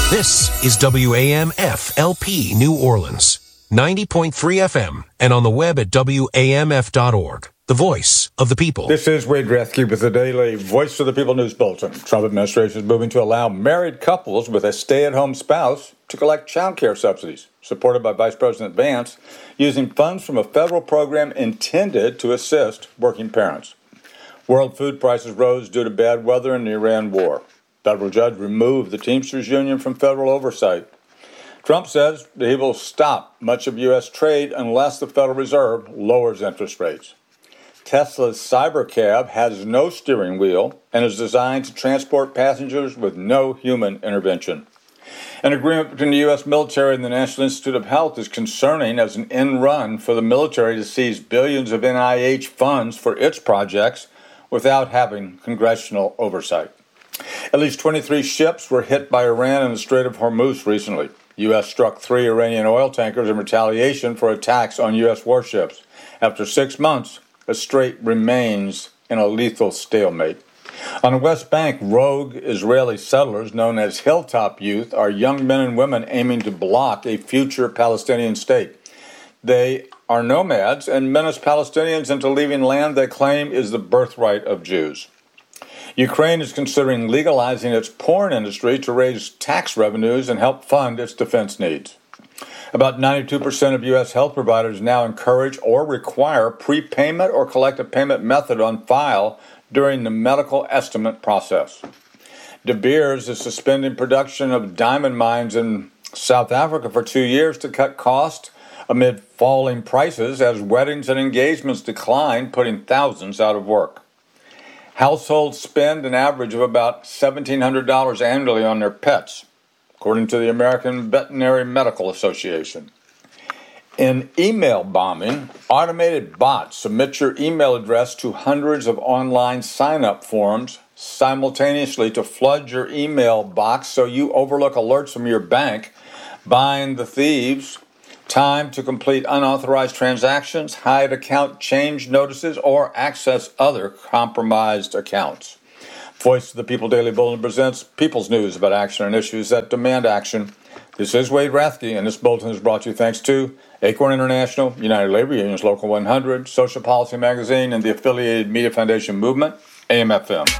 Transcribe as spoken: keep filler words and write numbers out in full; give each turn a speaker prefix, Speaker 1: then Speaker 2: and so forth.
Speaker 1: This is W A M F L P New Orleans, ninety point three F M, and on the web at W A M F dot org. The voice of the people.
Speaker 2: This is Wade Rathke with the daily Voice of the People News Bulletin. Trump administration is moving to allow married couples with a stay-at-home spouse to collect child care subsidies, supported by Vice President Vance, using funds from a federal program intended to assist working parents. World food prices rose due to bad weather and the Iran war. Federal judge removed the Teamsters Union from federal oversight. Trump says that he will stop much of U S trade unless the Federal Reserve lowers interest rates. Tesla's Cybercab has no steering wheel and is designed to transport passengers with no human intervention. An agreement between the U S military and the National Institute of Health is concerning as an end run for the military to seize billions of N I H funds for its projects without having congressional oversight. At least twenty-three ships were hit by Iran in the Strait of Hormuz recently. U S struck three Iranian oil tankers in retaliation for attacks on U S warships. After six months, the strait remains in a lethal stalemate. On the West Bank, rogue Israeli settlers known as Hilltop Youth are young men and women aiming to block a future Palestinian state. They are nomads and menace Palestinians into leaving land they claim is the birthright of Jews. Ukraine is considering legalizing its porn industry to raise tax revenues and help fund its defense needs. About ninety-two percent of U S health providers now encourage or require prepayment or collective payment method on file during the medical estimate process. De Beers is suspending production of diamond mines in South Africa for two years to cut costs amid falling prices as weddings and engagements decline, putting thousands out of work. Households spend an average of about seventeen hundred dollars annually on their pets, according to the American Veterinary Medical Association. In email bombing, automated bots submit your email address to hundreds of online sign-up forms simultaneously to flood your email box so you overlook alerts from your bank, buying the thieves time to complete unauthorized transactions, hide account change notices, or access other compromised accounts. Voice of the People Daily Bulletin presents People's News about action and issues that demand action. This is Wade Rathke, and this bulletin is brought to you thanks to Acorn International, United Labor Unions Local one hundred, Social Policy Magazine, and the affiliated Media Foundation Movement, A M F M.